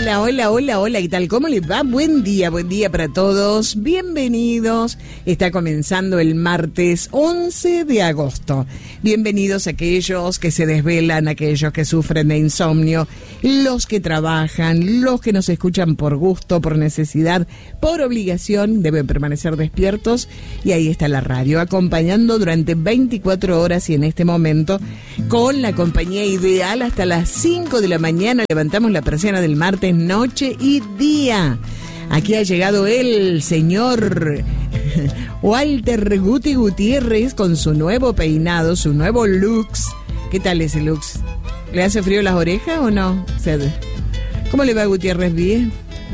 Hola, hola, hola, hola, ¿qué tal? ¿Cómo les va? Buen día para todos. Bienvenidos. Está comenzando el martes 11 de agosto. Bienvenidos a aquellos que se desvelan, aquellos que sufren de insomnio, los que trabajan, los que nos escuchan por gusto, por necesidad, por obligación, deben permanecer despiertos. Y ahí está la radio, acompañando durante 24 horas y en este momento, con la compañía ideal hasta las 5 de la mañana. Levantamos la persiana del martes, noche y día. Aquí ha llegado el señor Walter Guti Gutiérrez con su nuevo peinado, su nuevo looks. ¿Qué tal ese looks? ¿Le hace frío las orejas o no? ¿Cómo le va, Gutiérrez? ¿Bien?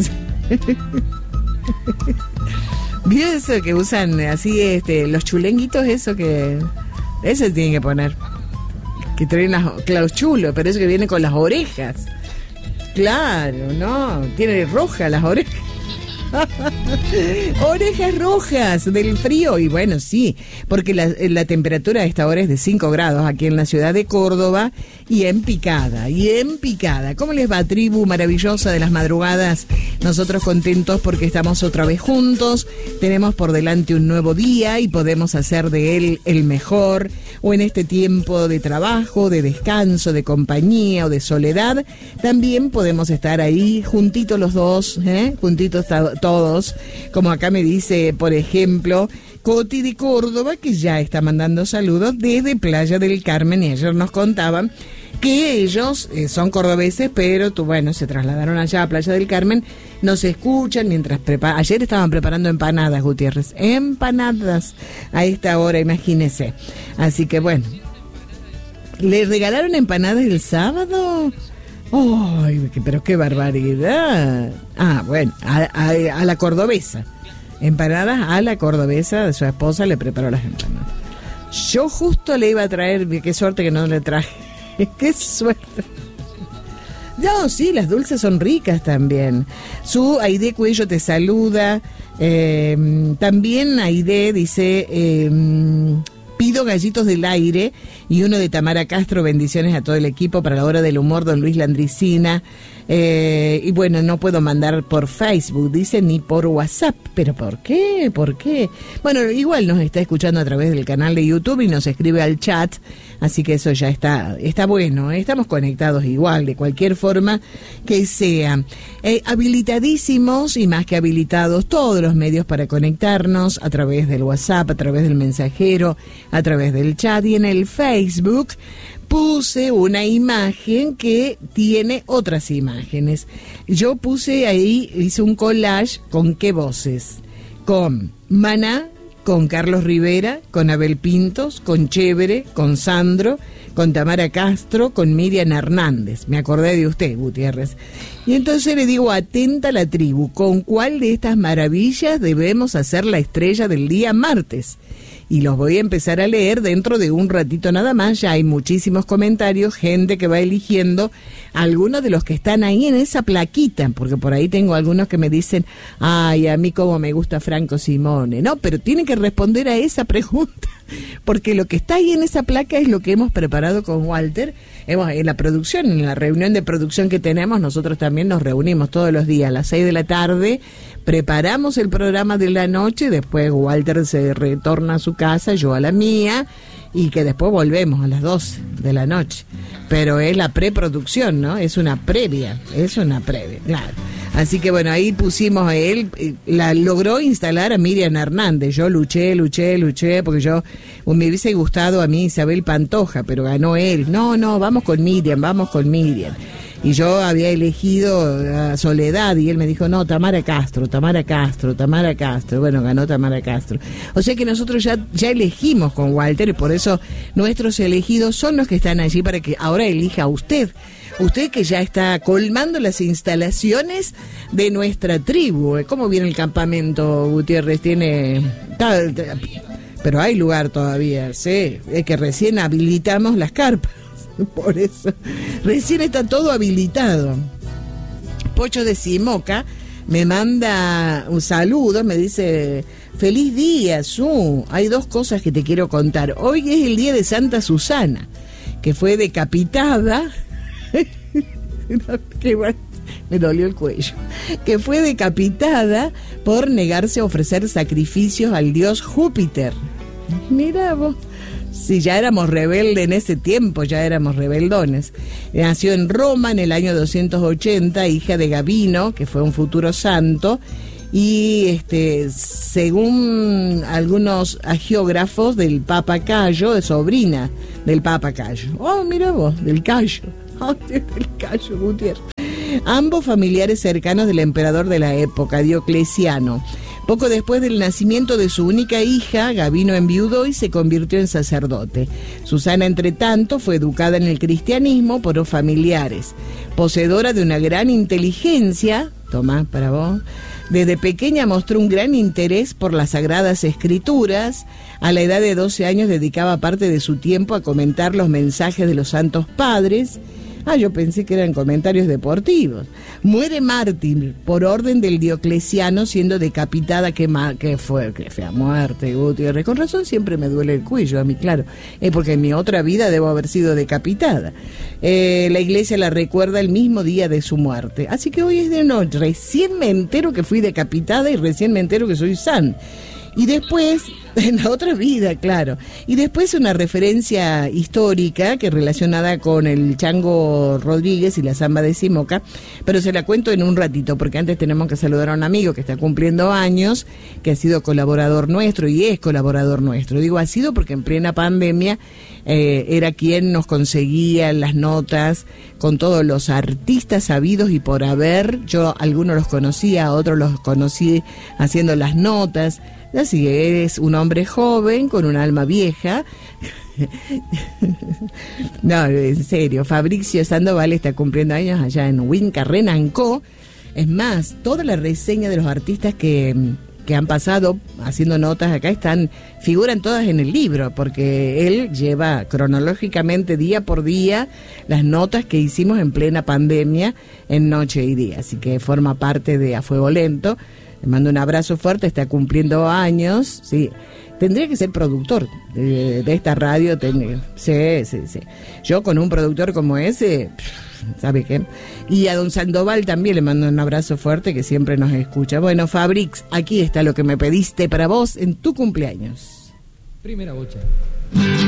¿Vio eso que usan así, los chulenguitos, eso que... Ese tienen que poner. Que traen los chulos, pero eso que viene con las orejas. Claro, no, tiene rojas las orejas. Orejas rojas del frío. Y bueno, sí, porque la temperatura a esta hora es de 5 grados aquí en la ciudad de Córdoba y en picada. ¿Cómo les va, tribu maravillosa de las madrugadas? Nosotros contentos porque estamos otra vez juntos, tenemos por delante un nuevo día y podemos hacer de él el mejor, o en este tiempo de trabajo, de descanso, de compañía o de soledad, también podemos estar ahí juntitos los dos, juntitos todos, como acá me dice, por ejemplo, Coti de Córdoba, que ya está mandando saludos desde Playa del Carmen, y ayer nos contaban que ellos son cordobeses, pero se trasladaron allá a Playa del Carmen, nos escuchan mientras ayer estaban preparando empanadas, Gutiérrez, empanadas a esta hora, imagínese. Así que bueno, ¿le regalaron empanadas el sábado? ¡Ay, pero qué barbaridad! Ah, bueno, a la cordobesa. Empanadas a la cordobesa, de su esposa le preparó las empanadas. Yo justo le iba a traer, qué suerte que no le traje. ¡Qué suerte! No, sí, las dulces son ricas también. Su Aide Cuello te saluda. También Aide dice... pido gallitos del aire y uno de Tamara Castro. Bendiciones a todo el equipo para la hora del humor, don Luis Landricina. Y bueno, no puedo mandar por Facebook, dice, ni por WhatsApp. ¿Pero por qué? Bueno, igual nos está escuchando a través del canal de YouTube y nos escribe al chat, así que eso ya está bueno, estamos conectados igual, de cualquier forma que sea. Habilitadísimos y más que habilitados todos los medios para conectarnos a través del WhatsApp, a través del mensajero, a través del chat, y en el Facebook puse una imagen que tiene otras imágenes. Yo puse ahí, hice un collage con qué voces, con Maná, con Carlos Rivera, con Abel Pintos, con Chévere, con Sandro, con Tamara Castro, con Miriam Hernández. Me acordé de usted, Gutiérrez. Y entonces le digo, atenta a la tribu, ¿con cuál de estas maravillas debemos hacer la estrella del día martes? Y los voy a empezar a leer dentro de un ratito nada más. Ya hay muchísimos comentarios, gente que va eligiendo algunos de los que están ahí en esa plaquita, porque por ahí tengo algunos que me dicen, ay, a mí como me gusta Franco Simone. No, pero tienen que responder a esa pregunta, porque lo que está ahí en esa placa es lo que hemos preparado con Walter. En la producción, en la reunión de producción que tenemos, nosotros también nos reunimos todos los días a las 6 de la tarde, preparamos el programa de la noche, después Walter se retorna a su casa, yo a la mía, y que después volvemos a las 12 de la noche. Pero es la preproducción, ¿no? Es una previa, claro. Así que bueno, ahí pusimos a él, la logró instalar a Miriam Hernández. Yo luché, porque me hubiese gustado a mí Isabel Pantoja, pero ganó él. No, vamos con Miriam. Y yo había elegido a Soledad y él me dijo, no, Tamara Castro. Bueno, ganó Tamara Castro. O sea que nosotros ya elegimos con Walter, y por eso nuestros elegidos son los que están allí para que ahora elija a usted. Usted que ya está colmando las instalaciones de nuestra tribu. ¿Cómo viene el campamento, Gutiérrez? Pero hay lugar todavía, sí. Es que recién habilitamos las carpas. Por eso. Recién está todo habilitado. Pocho de Simoca me manda un saludo, me dice, feliz día, Su. Hay dos cosas que te quiero contar. Hoy es el día de Santa Susana, que fue decapitada. me dolió el cuello, que fue decapitada por negarse a ofrecer sacrificios al dios Júpiter. Mirá vos. Si ya éramos rebeldes en ese tiempo, ya éramos rebeldones. Nació en Roma en el año 280, hija de Gabino, que fue un futuro santo, y según algunos agiógrafos del Papa Cayo, de sobrina del Papa Cayo. Oh, mira vos, del Cayo. Oh, del Cayo, Gutiérrez. Ambos familiares cercanos del emperador de la época, Diocleciano. Poco después del nacimiento de su única hija, Gabino enviudó y se convirtió en sacerdote. Susana, entre tanto, fue educada en el cristianismo por los familiares. Poseedora de una gran inteligencia, toma para vos, desde pequeña mostró un gran interés por las Sagradas Escrituras. A la edad de 12 años dedicaba parte de su tiempo a comentar los mensajes de los Santos Padres. Yo pensé que eran comentarios deportivos. Muere mártir por orden del Diocleciano, siendo decapitada. Qué fea muerte, Gutiérrez. Con razón siempre me duele el cuello a mí, claro. Porque en mi otra vida debo haber sido decapitada. La iglesia la recuerda el mismo día de su muerte. Así que hoy es de noche. Recién me entero que fui decapitada y recién me entero que soy san. Y después, en la otra vida, claro. Y después una referencia histórica que relacionada con el Chango Rodríguez y la Zamba de Simoca, pero se la cuento en un ratito, porque antes tenemos que saludar a un amigo que está cumpliendo años, que ha sido colaborador nuestro y es colaborador nuestro. Digo, ha sido porque en plena pandemia era quien nos conseguía las notas con todos los artistas sabidos y por haber. Yo algunos los conocía, otros los conocí haciendo las notas. Así que eres un hombre joven con un alma vieja. No, en serio, Fabricio Sandoval está cumpliendo años allá en Winca, Renancó. Es más, toda la reseña de los artistas que han pasado haciendo notas acá figuran todas en el libro, porque él lleva cronológicamente día por día las notas que hicimos en plena pandemia en Noche y Día. Así que forma parte de A Fuego Lento. Le mando un abrazo fuerte, está cumpliendo años, sí. Tendría que ser productor de esta radio. Sí. Yo con un productor como ese, ¿sabe qué? Y a don Sandoval también le mando un abrazo fuerte, que siempre nos escucha. Bueno, Fabrix, aquí está lo que me pediste para vos en tu cumpleaños. Primera bocha.